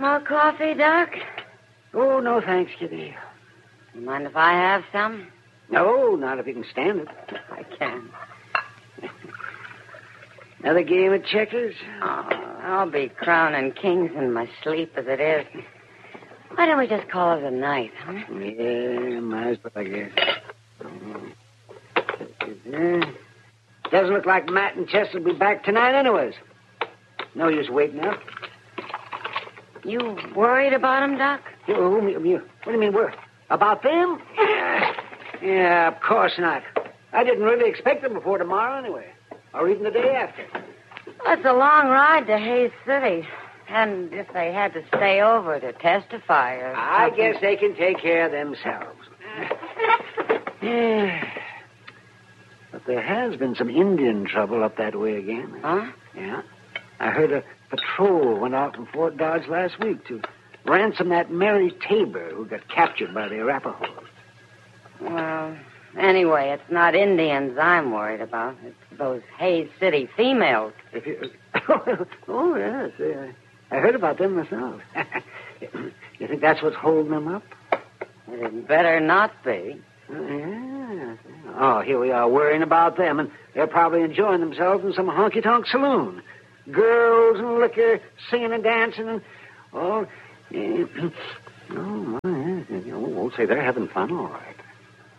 More coffee, Doc? Oh, no thanks, Kitty. You mind if I have some? No, not if you can stand it. I can. Another game of checkers? Oh, I'll be crowning kings in my sleep as it is. Why don't we just call it a night, huh? Yeah, might as well, I guess. Doesn't look like Matt and Chester will be back tonight anyways. No use waiting up. You worried about him, Doc? What do you mean, worried? About them? Yeah, of course not. I didn't really expect them before tomorrow anyway. Or even the day after. That's a long ride to Hayes City. And if they had to stay over to testify or I something... guess they can take care of themselves. But there has been some Indian trouble up that way again. Huh? Yeah. I heard a patrol went out from Fort Dodge last week to ransom that Mary Tabor who got captured by the Arapahoes. Well, anyway, it's not Indians I'm worried about. It's those Hayes City females. Oh, yes. I heard about them myself. You think that's what's holding them up? It had better not be. Yeah. Oh, here we are worrying about them, and they're probably enjoying themselves in some honky-tonk saloon. Girls and liquor, singing and dancing, and... Oh, my. Oh, say, they're having fun, all right.